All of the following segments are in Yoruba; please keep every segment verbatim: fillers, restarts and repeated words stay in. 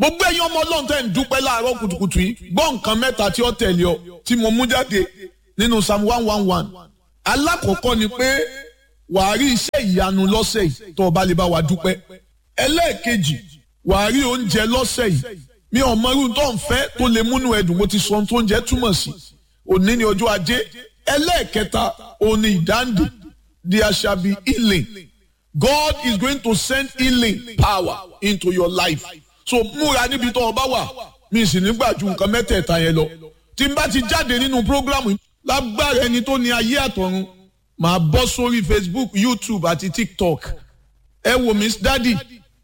gbogbo ẹ̀yin ọmọ Ọlọ́run tẹ́ ń dúpẹ́ láàárọ̀ kùtùkùtù yìí gbọ́ nǹkan mẹ́ta tí ó tẹ̀lé ọ tí mo mú jáde nínú Psalm one one one. Alákọ̀ọ́kọ́ ni pé wàá rí iṣẹ́ ìyanu lọ́sẹ̀ yìí tó o bá lè bá wa dúpẹ́. Ẹlẹ́ẹ̀kejì wàá rí oúnjẹ lọ́sẹ̀ yìí. Mi ò mọ irú tó ń fẹ́ tó lè múnú ẹdùn, mo ti sọ ohun tó ń jẹ́ túmọ̀ sí. Òní ni ọjọ́ ajé. Ẹlẹ́ẹ̀kẹta òní ìdáǹdè. There shall be healing. God is going to send healing power into your life. So múra níbi tó o bá wà, mi sì nígbà ju nǹkan mẹ́tẹ̀ẹ̀ta yẹn lọ. Tí n bá ti jáde nínú prógrámù lágbára ẹni tó ní ayé àtọ̀run, màá bọ́ sórí Facebook, YouTube àti TikTok. Ẹ wò mí dádì,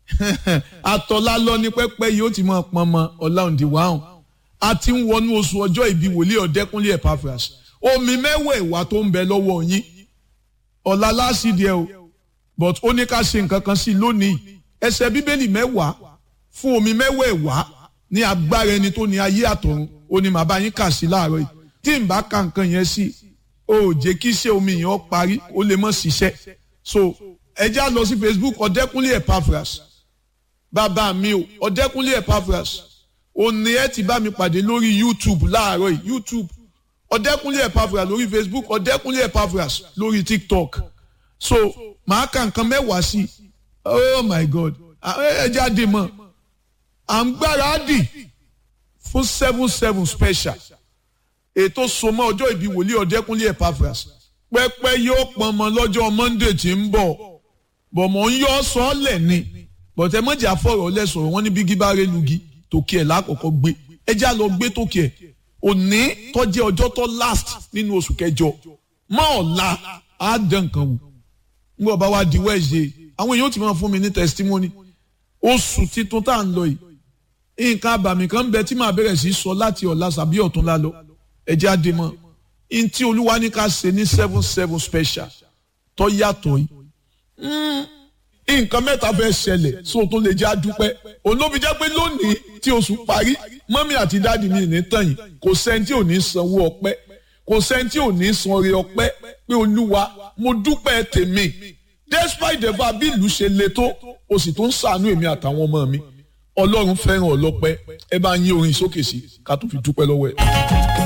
àtọ̀lá lọ ní pẹ́pẹ́ yìí ó ti máa pọn mọ́ ọ̀làǹdì wàhùn. A ti ń wọnú oṣù ọjọ́ ìbí wòlíì Ọ̀dẹ́kúnlé Epaphras. Omi mẹ́wẹ̀ẹ̀wá tó ń bẹ lọ́wọ́ yín. Ọ̀la lásìdí ẹ o, but ó ní ká ṣe nǹkan kan sí lónìí. Ẹsẹ̀ Bíbélì mẹ́wàá fún omi mẹ́wẹ̀ẹ̀wá ní agbára ẹni tó ní ayé àtọ̀run. Ó ní màá bá yín kà sí láàárọ̀ yìí. Tí n bá ka nǹkan yẹn sí, ó jẹ́ kí iṣẹ́ omi yẹn ó parí, ó lè mọ̀ ṣiṣẹ́. So ẹ já lọ sí Facebook Ọ̀dẹ́kúnlé Epaphras. Bàbá mi o, Ọ̀dẹ́kúnlé Epaphras. Ó ní ẹ ti bá mi pàdé lórí YouTube láàárọ̀ yìí. YouTube Ọ̀dẹ́kúnlé Epaphras lórí Facebook, Ọ̀dẹ́kúnlé Epaphras lórí TikTok. So màá ka nǹkan mẹ́wàá sí. Oh my God, ẹ jáde mọ́. À ń gbáradì fún seven seven special. Ètò sọmọ ọjọ́ ìbí wòlíì Ọ̀dẹ́kúnlé Epaphras. Pẹ́pẹ́ yóò pọn mọ́ lọ́jọ́ Monday tí ń bọ̀. Bọ̀ mọ̀ ń yọ sọ́ọ̀lẹ̀ ni. Bọ̀tẹ́ mọ̀jà fọ̀rọ̀ lẹ́sọ̀rọ̀ wọ́n ní bí gíbá rẹ̀ lugi tòkì ẹ̀ lákọ̀ọ́kọ́ gbé. Ẹ já lọ gbé tòkì ẹ̀. Òní tó jẹ́ ọjọ́ tó last nínú oṣù kẹjọ. Mọ́ ọ̀la á dán nǹkan wò. Ń bọ̀ bá wa di Wednesday. Àwọn èèyàn ti máa fún mi ní testimony. Oṣù titun tá à ń lọ yìí. Nǹkan àbàmì kan bẹ tí màá bẹ̀rẹ̀ sí sọ láti ọ̀la sàbí ọ̀túnla lọ. Ẹ jẹ́ àdé mọ́. In tí Olúwa ní ká ṣe ní seven seven special tó yàtọ̀ yìí. Nǹkan mẹ́ta fẹ́ ṣẹlẹ̀ so tó lè jẹ́ àdúpẹ́. Olóbi jẹ́ pé lónìí tí oṣù parí, mọ́mí àti dáàdì mi ní tàn yìí. Kò sẹ́ni tí ò ní sanwó ọpẹ́. Kò sẹ́ni tí ò ní san oore ọpẹ́ pé Olúwa mo dúpẹ́ tèmi. Despite the fact bí ìlú ṣe le tó, o sì tún ṣàánú èmi àtàwọn ọmọ mi. Ọlọ́run fẹ́ràn ọlọ́pẹ́. Ẹ bá yín orin sókè sí ká tó fi dúpẹ́ lọ́wọ́ ẹ̀.